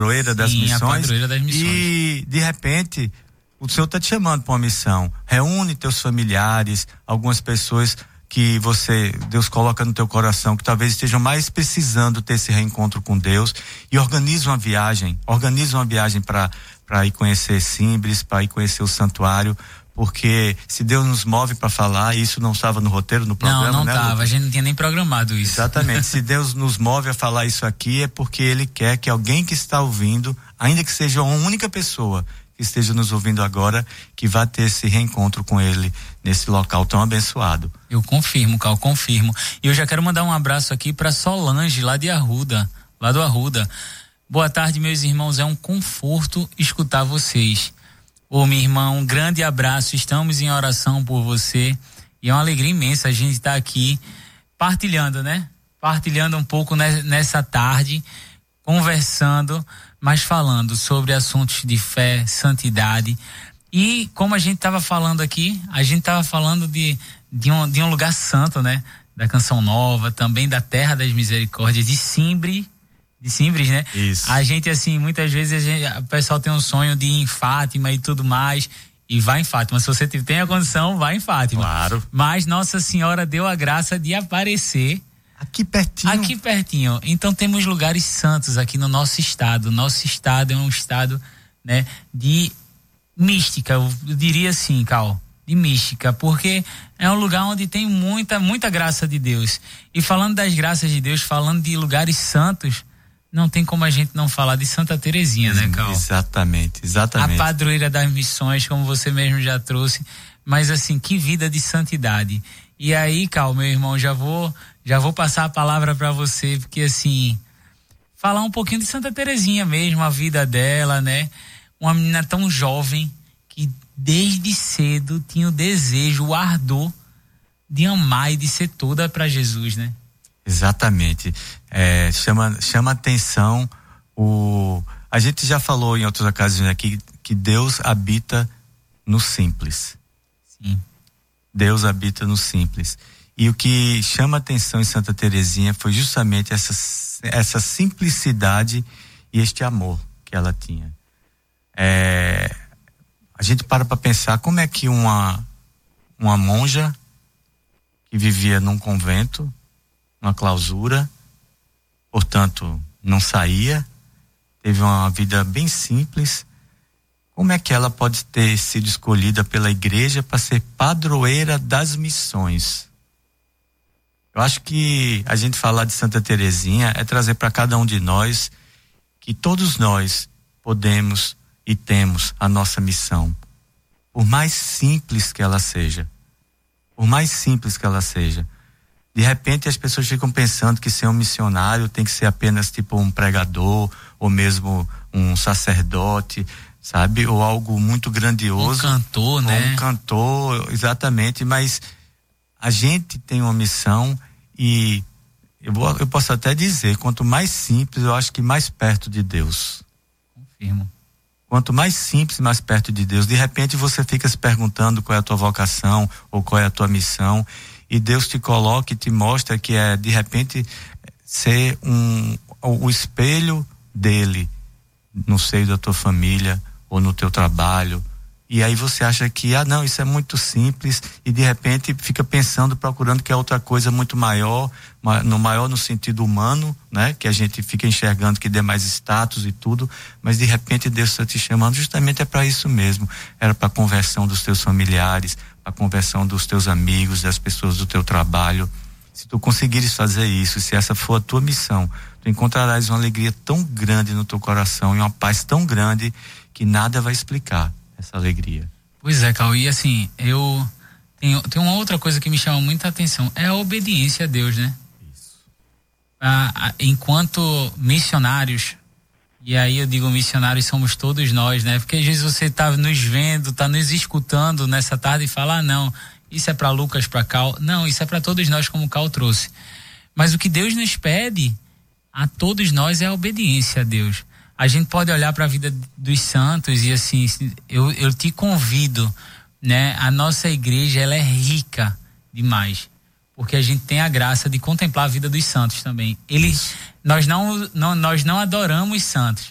padroeira das missões. A padroeira das missões. E, de repente, o Senhor está te chamando para uma missão. Reúne teus familiares, algumas pessoas que Deus coloca no teu coração, que talvez estejam mais precisando ter esse reencontro com Deus, e organiza uma viagem para ir conhecer Simbres, para ir conhecer o santuário, porque se Deus nos move para falar, isso não estava no roteiro, no programa, não né? Não, a gente não tinha nem programado isso. Exatamente, se Deus nos move a falar isso aqui, é porque Ele quer que alguém que está ouvindo, ainda que seja uma única pessoa, que esteja nos ouvindo agora, que vá ter esse reencontro com Ele nesse local tão abençoado. Eu confirmo, Cal, confirmo. E eu já quero mandar um abraço aqui para Solange, lá do Arruda. Boa tarde, meus irmãos, é um conforto escutar vocês. Ô, minha irmã, um grande abraço, estamos em oração por você, e é uma alegria imensa a gente estar aqui partilhando, né? Partilhando um pouco nessa tarde, conversando, mas falando sobre assuntos de fé, santidade. E como a gente estava falando aqui, a gente estava falando de um lugar santo, né? Da Canção Nova, também da Terra das Misericórdias, de Simbres, né? Isso. A gente, assim, muitas vezes o pessoal tem um sonho de ir em Fátima e tudo mais, e vai em Fátima. Se você tem a condição, vai em Fátima. Claro. Mas Nossa Senhora deu a graça de aparecer aqui pertinho. Então temos lugares santos aqui no nosso estado. Nosso estado é um estado, né, de mística, eu diria assim, Cal, de mística, porque é um lugar onde tem muita graça de Deus. E falando das graças de Deus, falando de lugares santos, não tem como a gente não falar de Santa Terezinha, né, Cal? Exatamente. A padroeira das missões, como você mesmo já trouxe, mas assim, que vida de santidade. E aí, Cal, meu irmão, já vou passar a palavra para você, porque assim, falar um pouquinho de Santa Terezinha mesmo, a vida dela, né? Uma menina tão jovem que desde cedo tinha o desejo, o ardor de amar e de ser toda para Jesus, né? Exatamente. Chama atenção a gente já falou em outras ocasiões aqui que Deus habita no simples. Sim. Deus habita no simples. E o que chama atenção em Santa Terezinha foi justamente essa simplicidade e este amor que ela tinha. A gente para pensar como é que uma monja que vivia num convento, uma clausura, portanto não saía, teve uma vida bem simples, como é que ela pode ter sido escolhida pela igreja para ser padroeira das missões? Eu acho que a gente falar de Santa Terezinha é trazer para cada um de nós que todos nós podemos e temos a nossa missão, por mais simples que ela seja. De repente as pessoas ficam pensando que ser um missionário tem que ser apenas tipo um pregador, ou mesmo um sacerdote, sabe? Ou algo muito grandioso. Um cantor, né? Um cantor, exatamente, mas a gente tem uma missão e eu posso até dizer, quanto mais simples, eu acho que mais perto de Deus. Confirmo. Quanto mais simples, mais perto de Deus. De repente você fica se perguntando qual é a tua vocação ou qual é a tua missão, e Deus te coloca e te mostra que é, de repente, ser o espelho dele no seio da tua família ou no teu trabalho. E aí você acha que, não, isso é muito simples, e de repente fica pensando, procurando que é outra coisa muito maior no sentido humano, né? Que a gente fica enxergando que dê mais status e tudo, mas de repente Deus está te chamando justamente para isso mesmo. Era para a conversão dos teus familiares, a conversão dos teus amigos, das pessoas do teu trabalho. Se tu conseguires fazer isso, se essa for a tua missão, tu encontrarás uma alegria tão grande no teu coração e uma paz tão grande que nada vai explicar essa alegria. Pois é, Cal, e assim, eu tenho uma outra coisa que me chama muita atenção, é a obediência a Deus, né? Isso. Enquanto missionários, e aí eu digo missionários somos todos nós, né? Porque às vezes você tá nos vendo, tá nos escutando nessa tarde e fala, não, isso é para Lucas, para Cal, não, isso é para todos nós, como o Cal trouxe. Mas o que Deus nos pede a todos nós é a obediência a Deus. A gente pode olhar para a vida dos santos e assim, eu te convido, né? A nossa igreja, ela é rica demais, porque a gente tem a graça de contemplar a vida dos santos também. Nós não adoramos santos,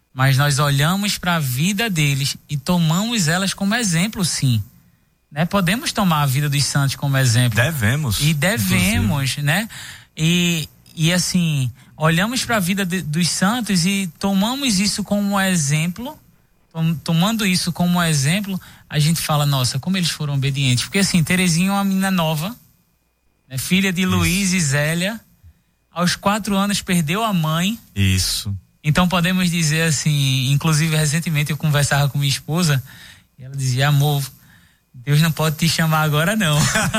mas nós olhamos para a vida deles e tomamos elas como exemplo, sim. Né? Podemos tomar a vida dos santos como exemplo. Devemos. E devemos, inclusive. Né? E assim, olhamos para a vida dos santos e tomamos isso como exemplo. Tomando isso como exemplo, a gente fala, nossa, como eles foram obedientes. Porque assim, Terezinha é uma menina nova, né? Filha de Luiz e Zélia. Aos 4 anos perdeu a mãe. Isso. Então podemos dizer assim, inclusive recentemente eu conversava com minha esposa e ela dizia, amor, Deus não pode te chamar agora não.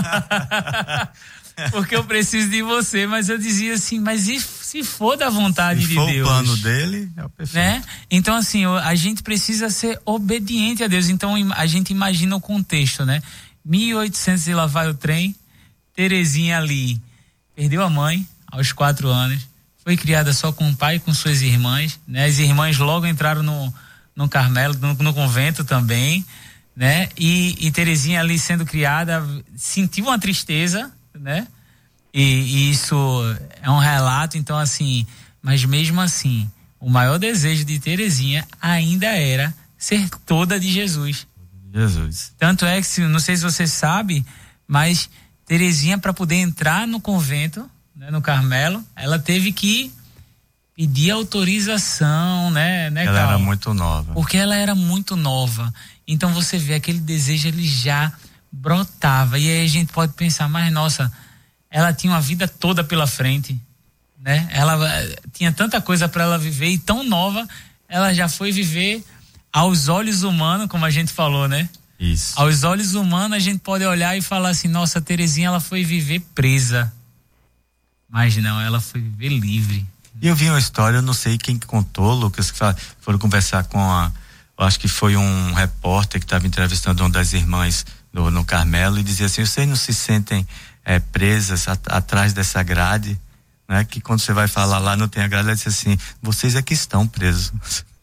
Porque eu preciso de você, mas eu dizia assim, mas e se for da vontade de Deus? Se for o plano dele, é o perfeito. Né? Então assim, a gente precisa ser obediente a Deus. Então a gente imagina o contexto, né? 1800 e lá vai o trem, Terezinha ali perdeu a mãe aos 4 anos, foi criada só com o pai e com suas irmãs, né? As irmãs logo entraram no Carmelo, no convento também, né? E Terezinha ali sendo criada sentiu uma tristeza, né? E isso é um relato, então assim, mas mesmo assim, o maior desejo de Terezinha ainda era ser toda de Jesus. Jesus. Tanto é que, não sei se você sabe, mas Terezinha, para poder entrar no convento, né, no Carmelo, ela teve que pedir autorização, né? Ela era muito nova. Porque ela era muito nova. Então você vê, aquele desejo, ele já brotava. E aí a gente pode pensar, mas nossa, ela tinha uma vida toda pela frente, né? Ela tinha tanta coisa para ela viver e tão nova, ela já foi viver aos olhos humanos, como a gente falou, né? Isso. Aos olhos humanos a gente pode olhar e falar assim, nossa, a Terezinha, ela foi viver presa. Mas não, ela foi viver livre. E eu vi uma história, eu não sei quem contou, Lucas, que foram conversar com eu acho que foi um repórter que estava entrevistando uma das irmãs no Carmelo e dizia assim, vocês não se sentem presas atrás dessa grade, né? Que quando você vai falar lá não tem a grade, ela disse assim, vocês é que estão presos.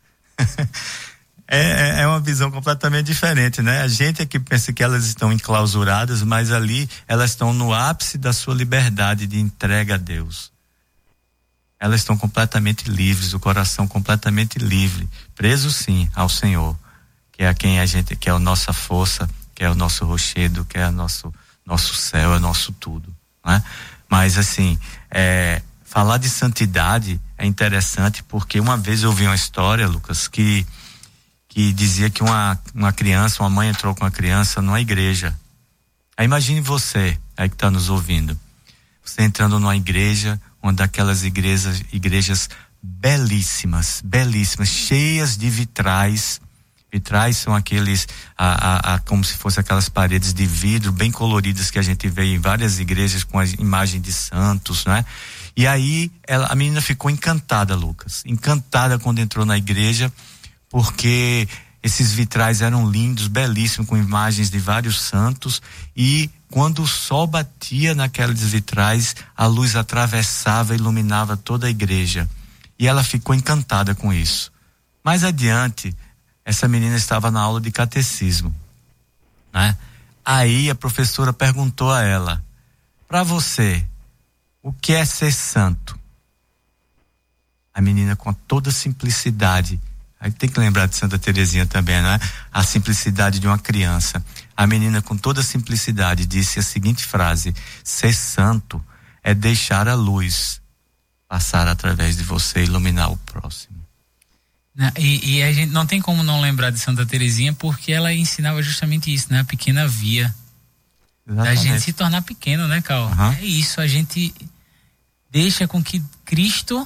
É uma visão completamente diferente, né? A gente é que pensa que elas estão enclausuradas, mas ali elas estão no ápice da sua liberdade de entrega a Deus. Elas estão completamente livres, o coração completamente livre, preso sim ao Senhor, que é a quem a gente, que é a nossa força, que é o nosso rochedo, que é o nosso céu, é nosso tudo, né? Mas assim, falar de santidade é interessante porque uma vez eu ouvi uma história, Lucas, que dizia que uma criança, uma mãe entrou com uma criança numa igreja. Aí imagine você, aí que está nos ouvindo, você entrando numa igreja, uma daquelas igrejas belíssimas, cheias de vitrais. Vitrais são aqueles, como se fossem aquelas paredes de vidro bem coloridas que a gente vê em várias igrejas com a imagem de santos, né? E aí a menina ficou encantada, Lucas, encantada quando entrou na igreja, porque esses vitrais eram lindos, belíssimos, com imagens de vários santos, e quando o sol batia naqueles vitrais, a luz atravessava e iluminava toda a igreja. E ela ficou encantada com isso. Mais adiante, essa menina estava na aula de catecismo, né? Aí a professora perguntou a ela, para você, o que é ser santo? A menina, com toda simplicidade, aí tem que lembrar de Santa Terezinha também, né? A simplicidade de uma criança. A menina, com toda simplicidade, disse a seguinte frase: ser santo é deixar a luz passar através de você e iluminar o próximo. E a gente não tem como não lembrar de Santa Terezinha, porque ela ensinava justamente isso, né? A pequena via. Exatamente. A gente se tornar pequeno, né, Cal? Uhum. É isso, a gente deixa com que Cristo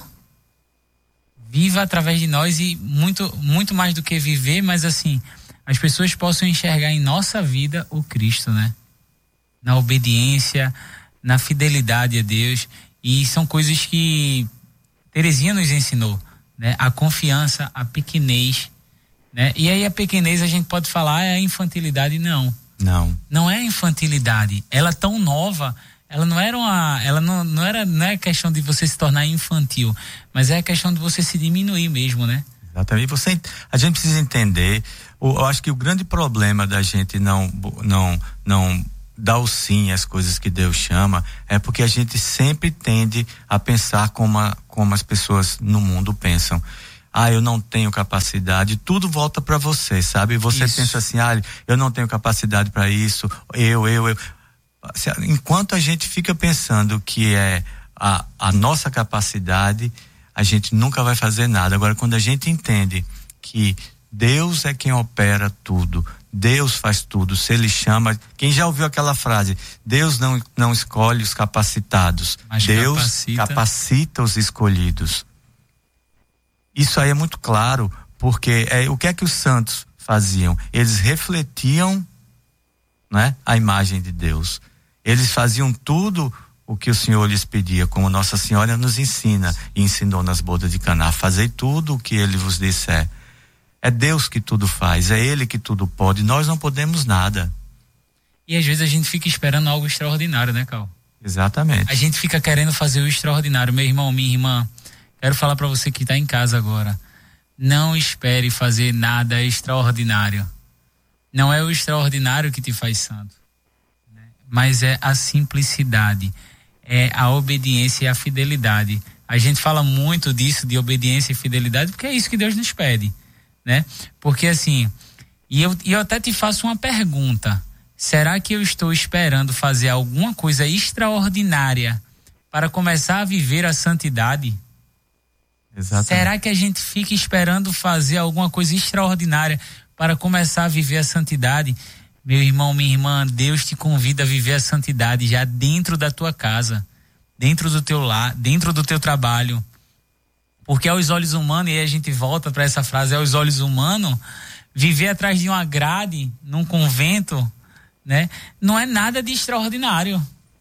viva através de nós, e muito mais do que viver, mas assim, as pessoas possam enxergar em nossa vida o Cristo, né? Na obediência, na fidelidade a Deus. E são coisas que Terezinha nos ensinou, né? A confiança, a pequenez, né? E aí a pequenez a gente pode falar é a infantilidade, não. Não é a infantilidade. Ela tão nova, ela não é questão de você se tornar infantil, mas é a questão de você se diminuir mesmo, né? Exatamente. A gente precisa entender, eu acho que o grande problema da gente não dar o sim às coisas que Deus chama é porque a gente sempre tende a pensar como as pessoas no mundo pensam. eu não tenho capacidade, tudo volta para você, sabe? Você pensa assim, eu não tenho capacidade para isso, eu. Enquanto a gente fica pensando que é a nossa capacidade, a gente nunca vai fazer nada. Agora, quando a gente entende que Deus é quem opera tudo, Deus faz tudo, se Ele chama, quem já ouviu aquela frase, Deus não escolhe os capacitados, mas Deus capacita os escolhidos. Isso aí é muito claro, porque o que é que os santos faziam? Eles refletiam, né, a imagem de Deus. Eles faziam tudo o que o Senhor lhes pedia, como Nossa Senhora nos ensina e ensinou nas bodas de Caná: fazei tudo o que Ele vos disser. É Deus que tudo faz, é Ele que tudo pode, nós não podemos nada. E às vezes a gente fica esperando algo extraordinário, né, Cal? Exatamente. A gente fica querendo fazer o extraordinário. Meu irmão, minha irmã, quero falar para você que está em casa agora: não espere fazer nada extraordinário. Não é o extraordinário que te faz santo, né? Mas é a simplicidade, é a obediência e a fidelidade. A gente fala muito disso, de obediência e fidelidade, porque é isso que Deus nos pede, né? Porque assim, e eu até te faço uma pergunta: será que eu estou esperando fazer alguma coisa extraordinária para começar a viver a santidade? Exatamente. Será que a gente fica esperando fazer alguma coisa extraordinária para começar a viver a santidade? Meu irmão, minha irmã, Deus te convida a viver a santidade já dentro da tua casa, dentro do teu lar, dentro do teu trabalho. Porque aos olhos humanos, e aí a gente volta para essa frase, aos olhos humanos, viver atrás de uma grade, num convento, né, não é nada de extraordinário.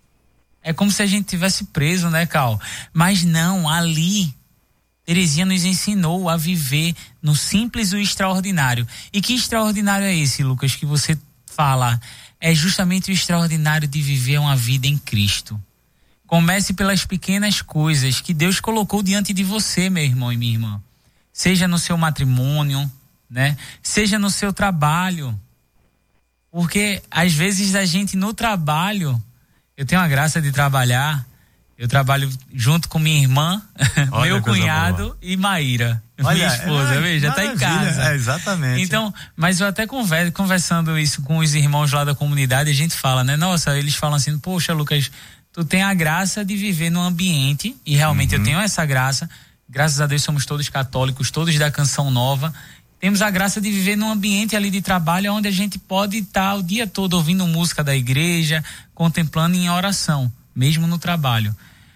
É como se a gente tivesse preso, né, Cal? Mas não, ali Terezinha nos ensinou a viver no simples e o extraordinário. E que extraordinário é esse, Lucas, que você fala? É justamente o extraordinário de viver uma vida em Cristo. Comece pelas pequenas coisas que Deus colocou diante de você, meu irmão e minha irmã. Seja no seu matrimônio, né? Seja no seu trabalho. Porque às vezes a gente no trabalho, eu tenho a graça de trabalhar, eu trabalho junto com minha irmã, meu cunhado e Maíra, minha esposa, veja, já tá em casa. Exatamente. Então, mas eu até conversando isso com os irmãos lá da comunidade, a gente fala, né? Nossa, eles falam assim: poxa, Lucas, tu tem a graça de viver num ambiente, e realmente eu tenho essa graça, graças a Deus somos todos católicos, todos da Canção Nova, temos a graça de viver num ambiente ali de trabalho onde a gente pode estar o dia todo ouvindo música da igreja, contemplando em oração, mesmo no trabalho.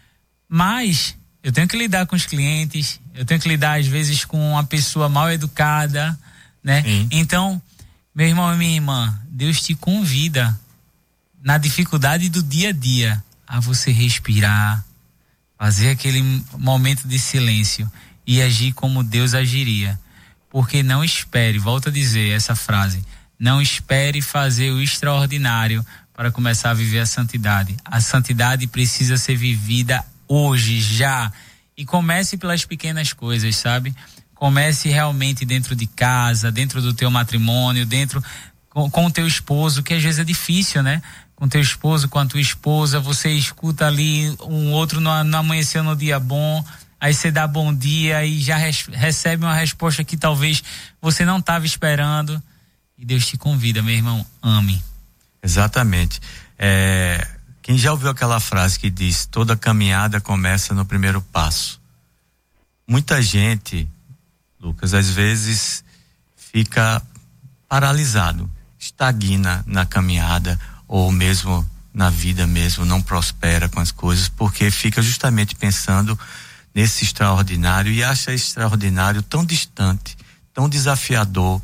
Mas eu tenho que lidar com os clientes, eu tenho que lidar às vezes com uma pessoa mal educada, né? Então, meu irmão e minha irmã, Deus te convida na dificuldade do dia a dia a você respirar, fazer aquele momento de silêncio e agir como Deus agiria. Porque não espere, volto a dizer essa frase, não espere fazer o extraordinário para começar a viver a santidade. A santidade precisa ser vivida hoje, já. E comece pelas pequenas coisas, sabe? Comece realmente dentro de casa, dentro do teu matrimônio, dentro com o teu esposo, que às vezes é difícil, né? Com teu esposo, com a tua esposa, você escuta ali um outro no amanhecer no dia bom, aí você dá bom dia e já recebe uma resposta que talvez você não estava esperando, e Deus te convida, meu irmão, ame. Exatamente. Quem já ouviu aquela frase que diz: toda caminhada começa no primeiro passo? Muita gente, Lucas, às vezes fica paralisado, estagna na caminhada, ou mesmo na vida mesmo, não prospera com as coisas, porque fica justamente pensando nesse extraordinário e acha extraordinário tão distante, tão desafiador,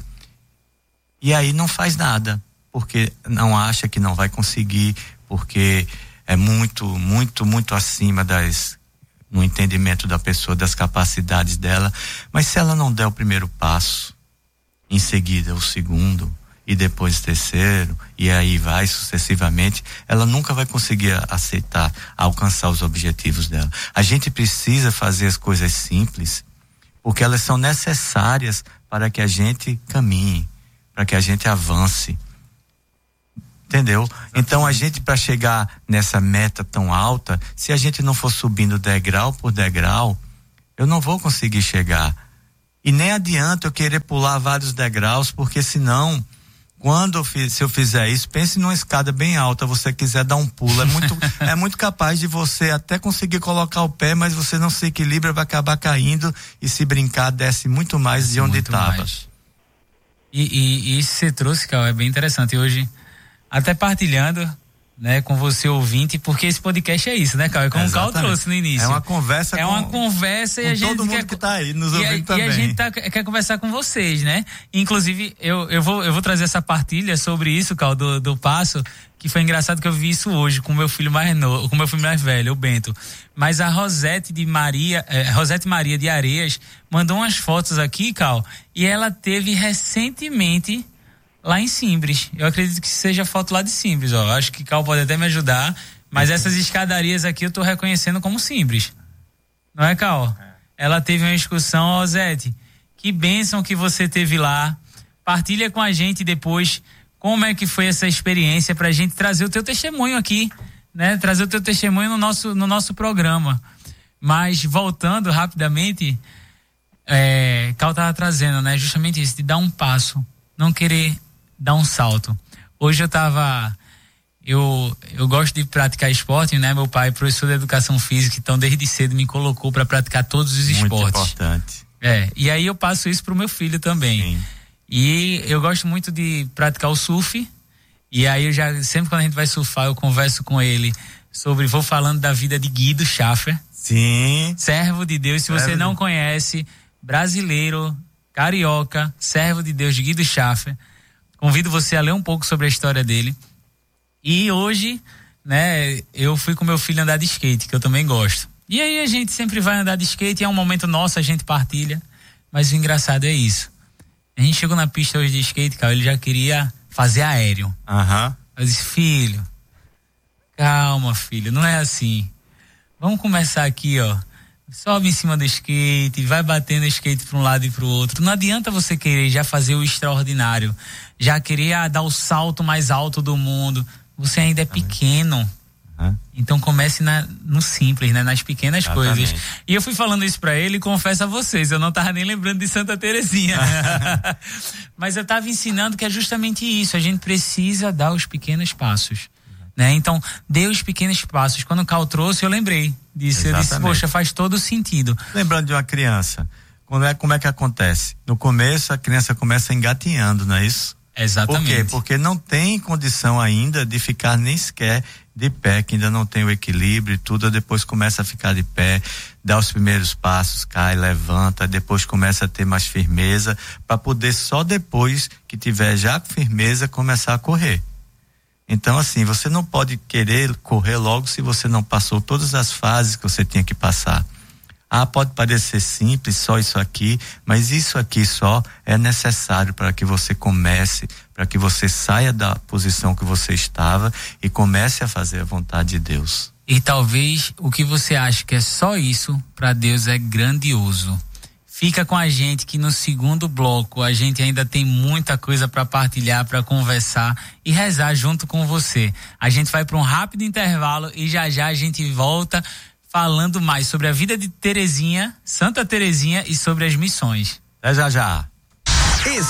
e aí não faz nada, porque não acha que não vai conseguir, porque é muito, muito, muito acima no entendimento da pessoa, das capacidades dela. Mas se ela não der o primeiro passo, em seguida o segundo, e depois o terceiro, e aí vai sucessivamente, ela nunca vai conseguir alcançar os objetivos dela. A gente precisa fazer as coisas simples, porque elas são necessárias para que a gente caminhe, para que a gente avance. Entendeu? Então a gente, para chegar nessa meta tão alta, se a gente não for subindo degrau por degrau, eu não vou conseguir chegar. E nem adianta eu querer pular vários degraus, porque senão, se eu fizer isso, pense numa escada bem alta, você quiser dar um pulo, é muito capaz de você até conseguir colocar o pé, mas você não se equilibra, vai acabar caindo e se brincar, desce muito mais de onde estava. E isso que você trouxe, Cal, é bem interessante. Hoje, até partilhando, né, com você ouvinte, porque esse podcast é isso, né, Cal? É como o Cal trouxe no início. É uma conversa e a gente todo mundo que tá aí nos ouvindo também. E a gente quer conversar com vocês, né? Inclusive, eu vou trazer essa partilha sobre isso, Cal, do passo, que foi engraçado que eu vi isso hoje com meu filho mais velho, o Bento. Mas a Rosete Maria de Areias mandou umas fotos aqui, Cal, e ela teve recentemente lá em Simbres. Eu acredito que seja foto lá de Simbres, ó. Acho que Cal pode até me ajudar, mas essas escadarias aqui eu tô reconhecendo como Simbres. Não é, Cal? Ela teve uma excursão, ó, Zete. Que bênção que você teve lá. Partilha com a gente depois como é que foi essa experiência pra gente trazer o teu testemunho aqui, né? Trazer o teu testemunho no nosso programa. Mas voltando rapidamente, Cal tava trazendo, né? Justamente isso, de dar um passo, não querer dar um salto. Hoje eu gosto de praticar esporte, né? Meu pai é professor de educação física, então desde cedo me colocou para praticar todos os esportes. Muito importante. E aí eu passo isso pro meu filho também. Sim. E eu gosto muito de praticar o surf, e aí sempre quando a gente vai surfar, eu converso com ele vou falando da vida de Guido Schaffer. Sim. Servo de Deus, se você não conhece, brasileiro, carioca, servo de Deus, Guido Schaffer. Convido você a ler um pouco sobre a história dele. E hoje, né, eu fui com meu filho andar de skate, que eu também gosto. E aí a gente sempre vai andar de skate, é um momento nosso, a gente partilha. Mas o engraçado é isso. A gente chegou na pista hoje de skate, cara, ele já queria fazer aéreo. Eu disse, filho, calma, filho, não é assim. Vamos começar aqui, ó. Sobe em cima do skate, vai batendo o skate para um lado e para o outro. Não adianta você querer já fazer o extraordinário, já querer dar o salto mais alto do mundo. Você ainda é pequeno. Então comece no simples, né? Nas pequenas coisas. E eu fui falando isso pra ele e confesso a vocês, eu não tava nem lembrando de Santa Terezinha. Mas eu tava ensinando que é justamente isso, a gente precisa dar os pequenos passos, né? Então, dê os pequenos passos. Quando o Cal trouxe, eu lembrei disso. Eu disse, poxa, faz todo sentido. Lembrando de uma criança, como é que acontece? No começo, a criança começa engatinhando, não é isso? Exatamente. Por quê? Porque não tem condição ainda de ficar nem sequer de pé, que ainda não tem o equilíbrio e tudo, depois começa a ficar de pé, dá os primeiros passos, cai, levanta, depois começa a ter mais firmeza, para poder só depois que tiver já com firmeza começar a correr. Então, assim, você não pode querer correr logo se você não passou todas as fases que você tinha que passar. Pode parecer simples, só isso aqui, mas isso aqui só é necessário para que você comece, para que você saia da posição que você estava e comece a fazer a vontade de Deus. E talvez o que você acha que é só isso, para Deus é grandioso. Fica com a gente que no segundo bloco a gente ainda tem muita coisa para partilhar, para conversar e rezar junto com você. A gente vai para um rápido intervalo e já a gente volta falando mais sobre a vida de Terezinha, Santa Terezinha, e sobre as missões. Até já.